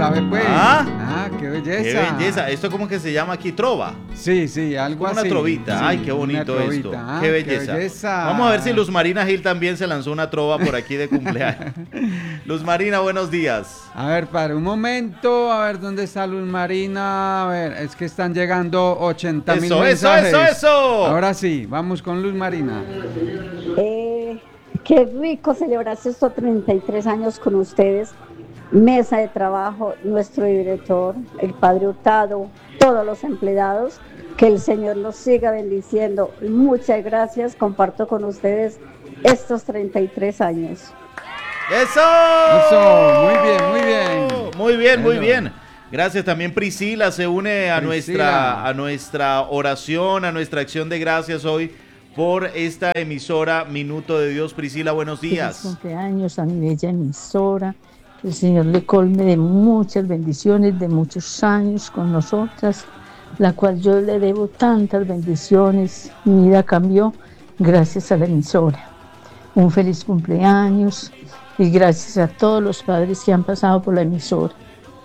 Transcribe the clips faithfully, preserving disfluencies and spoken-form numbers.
Hola, ve pues. Ah, ah qué belleza. Qué belleza. ¿Esto cómo que se llama aquí? Trova. Sí, sí, algo Como así. una trovita. Sí, Ay, qué bonito una esto. trovita. Ah, qué, belleza. qué belleza. Vamos a ver si Luz Marina Gil también se lanzó una trova por aquí de cumpleaños. Luz Marina, buenos días. A ver, para un momento, a ver dónde está Luz Marina. A ver, es que están llegando ochenta mil mensajes. Eso, eso, eso, eso. Ahora sí, vamos con Luz Marina. Eh, qué rico celebrarse estos treinta y tres años con ustedes. Mesa de trabajo, nuestro director, el padre Hurtado, todos los empleados. Que el Señor los siga bendiciendo. Muchas gracias. Comparto con ustedes estos treinta y tres años. ¡Eso! Eso, muy bien, muy bien. Muy bien, muy Eso. bien. Gracias. También Priscila se une a nuestra, a nuestra oración, a nuestra acción de gracias hoy por esta emisora Minuto de Dios. Priscila, buenos días. Feliz cumpleaños a mi bella emisora. Que el Señor le colme de muchas bendiciones, de muchos años con nosotras, la cual yo le debo tantas bendiciones. Mi vida cambió gracias a la emisora. Un feliz cumpleaños y gracias a todos los padres que han pasado por la emisora.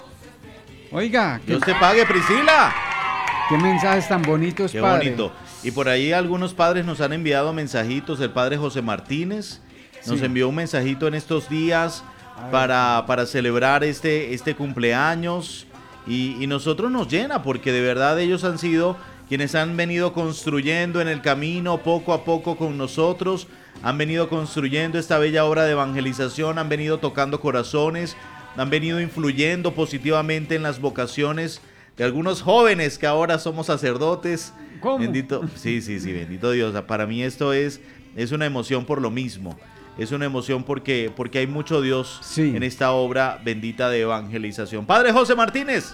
Oiga, Dios te pague, Priscila. qué mensajes tan bonitos, Qué padre. bonito. Y por ahí algunos padres nos han enviado mensajitos. El padre José Martínez nos Sí. envió un mensajito en estos días para, para celebrar este, este cumpleaños. Y, y nosotros nos llena porque de verdad ellos han sido quienes han venido construyendo en el camino poco a poco con nosotros. Han venido construyendo esta bella obra de evangelización. Han venido tocando corazones. Han venido influyendo positivamente en las vocaciones de algunos jóvenes que ahora somos sacerdotes. ¿Cómo? Bendito, sí, sí, sí, bendito Dios. Para mí esto es, es una emoción por lo mismo. Es una emoción porque, porque hay mucho Dios Sí. en esta obra bendita de evangelización. Padre José Martínez.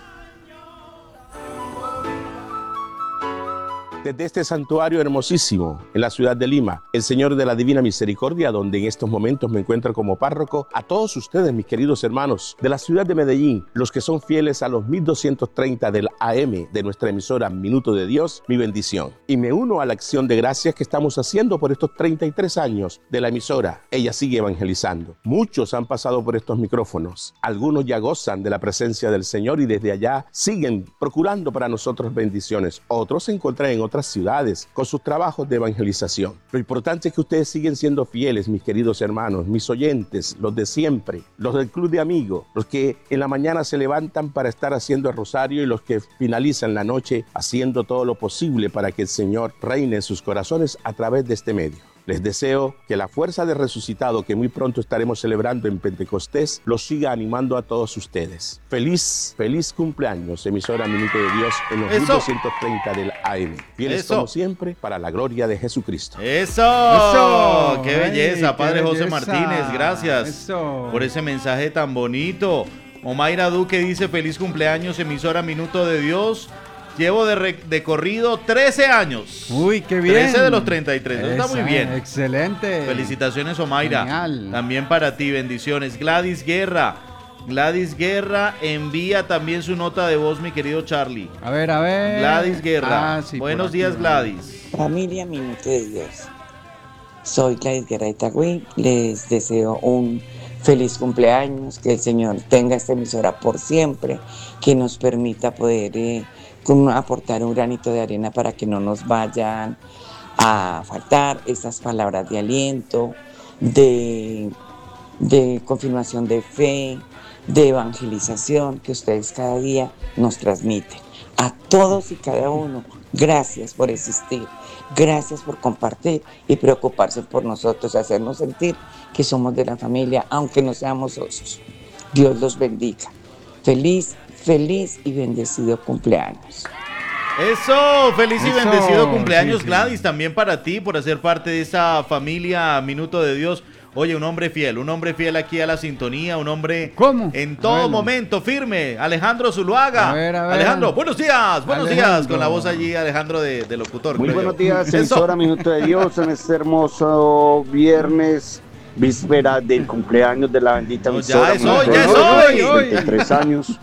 Desde este santuario hermosísimo en la ciudad de Lima, el Señor de la Divina Misericordia, donde en estos momentos me encuentro como párroco, a todos ustedes, mis queridos hermanos de la ciudad de Medellín, los que son fieles a los mil doscientos treinta del A M de nuestra emisora Minuto de Dios, mi bendición. Y me uno a la acción de gracias que estamos haciendo por estos treinta y tres años de la emisora. Ella sigue evangelizando. Muchos han pasado por estos micrófonos. Algunos ya gozan de la presencia del Señor y desde allá siguen procurando para nosotros bendiciones. Otros se encuentran en otras ciudades con sus trabajos de evangelización. Lo importante es que ustedes siguen siendo fieles, mis queridos hermanos, mis oyentes, los de siempre, los del club de amigos, los que en la mañana se levantan para estar haciendo el rosario y los que finalizan la noche haciendo todo lo posible para que el Señor reine en sus corazones a través de este medio. Les deseo que la fuerza de resucitado que muy pronto estaremos celebrando en Pentecostés los siga animando a todos ustedes. Feliz, feliz cumpleaños, emisora Minuto de Dios en los Eso. mil doscientos treinta del A M. Fieles Eso. como siempre para la gloria de Jesucristo. ¡Eso! Eso. ¡Qué Ay, belleza, qué Padre José belleza. Martínez! Gracias Eso. por ese mensaje tan bonito. Omaira Duque dice: feliz cumpleaños, emisora Minuto de Dios. Llevo de, re- de corrido trece años. Uy, qué bien. trece de los treinta y tres. Eso está muy Esa, bien. Excelente. Felicitaciones, Omaira. Genial. También para ti, bendiciones. Gladys Guerra. Gladys Guerra envía también su nota de voz, mi querido Charlie. A ver, a ver. Gladys Guerra. Ah, sí, Buenos por aquí, días, ¿no? Gladys. Familia Minuto de Dios. Soy Gladys Guerra de Itagüí. Les deseo un feliz cumpleaños, que el Señor tenga esta emisora por siempre, que nos permita poder eh, con- aportar un granito de arena para que no nos vayan a faltar esas palabras de aliento, de, de confirmación de fe, de evangelización que ustedes cada día nos transmiten. A todos y cada uno, gracias por existir, gracias por compartir y preocuparse por nosotros, hacernos sentir que somos de la familia, aunque no seamos socios. Dios los bendiga. Feliz, feliz y bendecido cumpleaños. Eso, feliz y Eso, bendecido cumpleaños, sí, sí. Gladys, también para ti por hacer parte de esa familia Minuto de Dios. Oye, un hombre fiel, un hombre fiel aquí a la sintonía, un hombre ¿Cómo? en A todo ver. momento firme, Alejandro Zuluaga. A ver, a ver. Alejandro, buenos días, buenos días, Alejandro. con la voz allí, Alejandro de, de locutor. Muy creo buenos yo. días, Eso. emisora Minuto de Dios, en este hermoso viernes, víspera del cumpleaños de la bendita No, emisora. ya es hoy, Minuto ya de es Dios, hoy. hoy. treinta y tres años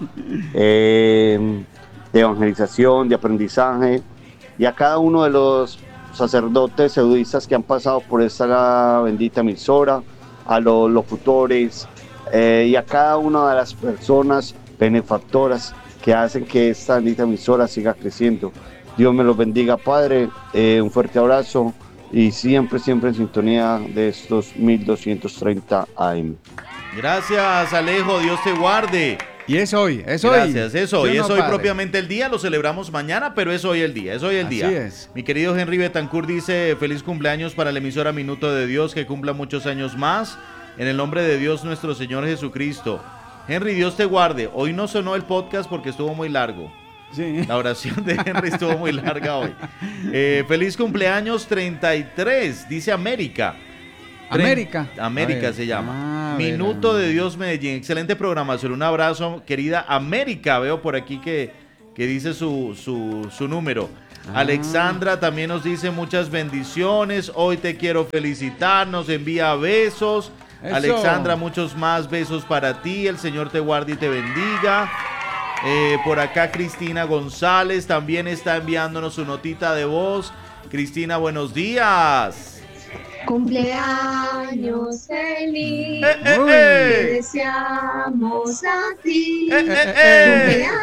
eh, de evangelización, de aprendizaje, y a cada uno de los sacerdotes eudistas que han pasado por esta bendita emisora, a los locutores, eh, y a cada una de las personas benefactoras que hacen que esta bendita emisora siga creciendo. Dios me los bendiga, Padre, eh, un fuerte abrazo y siempre, siempre en sintonía de estos mil doscientos treinta A M. Gracias, Alejo, Dios te guarde. Y es hoy, es hoy. Gracias, es hoy, ¿Sí o es no, hoy padre? propiamente el día, lo celebramos mañana, pero es hoy el día, es hoy el Así día. es. Mi querido Henry Betancourt dice, feliz cumpleaños para la emisora Minuto de Dios, que cumpla muchos años más, en el nombre de Dios nuestro Señor Jesucristo. Henry, Dios te guarde, hoy no sonó el podcast porque estuvo muy largo. Sí. La oración de Henry estuvo muy larga hoy. Eh, feliz cumpleaños treinta y tres, dice América. América. América A ver. se llama. Ah, Minuto verá. de Dios Medellín. Excelente programación. Un abrazo, querida América. Veo por aquí que, que dice su, su, su número. Ah. Alexandra también nos dice muchas bendiciones. Hoy te quiero felicitar. Nos envía besos. Eso. Alexandra, muchos más besos para ti. El Señor te guarde y te bendiga. Eh, por acá Cristina González también está enviándonos su notita de voz. Cristina, buenos días. Cumpleaños feliz, Eh, eh, te eh. deseamos a ti. Eh, eh, eh. Cumpleaños